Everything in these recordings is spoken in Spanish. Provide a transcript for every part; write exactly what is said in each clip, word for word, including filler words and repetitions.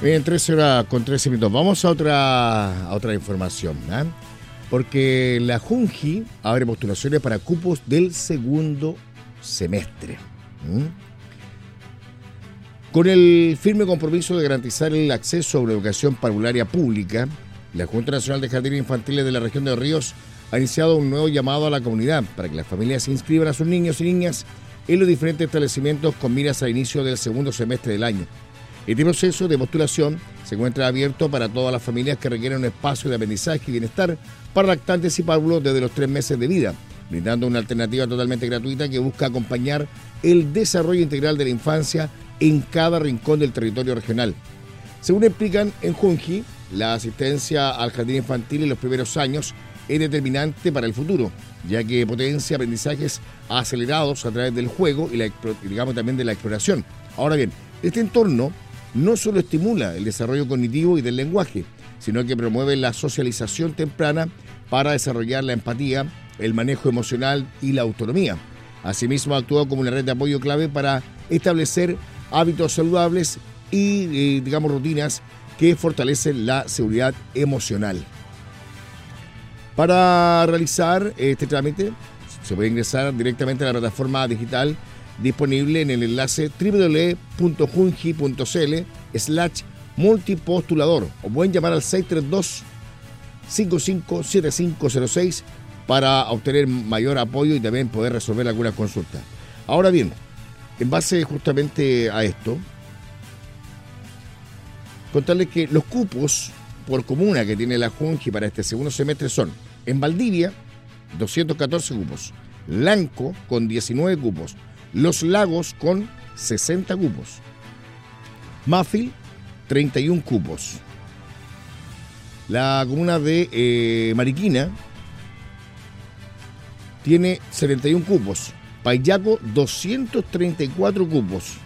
En trece horas con trece minutos. Vamos a otra, a otra información, ¿eh? Porque la Junji abre postulaciones para cupos del segundo semestre. ¿Mm? Con el firme compromiso de garantizar el acceso a una educación parvularia pública, la Junta Nacional de Jardines Infantiles de la región de Los Ríos ha iniciado un nuevo llamado a la comunidad para que las familias se inscriban a sus niños y niñas en los diferentes establecimientos con miras al inicio del segundo semestre del año. Este proceso de postulación se encuentra abierto para todas las familias que requieren un espacio de aprendizaje y bienestar para lactantes y párvulos desde los tres meses de vida, brindando una alternativa totalmente gratuita que busca acompañar el desarrollo integral de la infancia en cada rincón del territorio regional. Según explican en Junji, la asistencia al jardín infantil en los primeros años es determinante para el futuro, ya que potencia aprendizajes acelerados a través del juego y la, digamos, también de la exploración. Ahora bien, este entorno no solo estimula el desarrollo cognitivo y del lenguaje, sino que promueve la socialización temprana para desarrollar la empatía, el manejo emocional y la autonomía. Asimismo, actúa como una red de apoyo clave para establecer hábitos saludables y, eh, digamos, rutinas que fortalecen la seguridad emocional. Para realizar este trámite, se puede ingresar directamente a la plataforma digital disponible en el enlace doble u doble u doble u punto junji punto c l slash multipostulador o pueden llamar al seis tres dos, cinco cinco siete cinco cero seis para obtener mayor apoyo y también poder resolver algunas consultas. Ahora bien, en base justamente a esto, contarles que los cupos por comuna que tiene la Junji para este segundo semestre son: en Valdivia, doscientos catorce cupos, Lanco con diecinueve cupos, Los Lagos con sesenta cupos, Mafil treinta y uno cupos, la comuna de eh, Mariquina tiene setenta y uno cupos, Payaco doscientos treinta y cuatro cupos,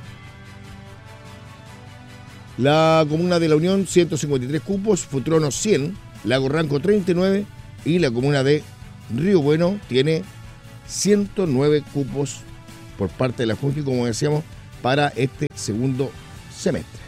la comuna de La Unión ciento cincuenta y tres cupos, Futrono cien, Lago Ranco treinta y nueve y la comuna de Río Bueno tiene ciento nueve cupos por parte de la Junji, como decíamos, para este segundo semestre.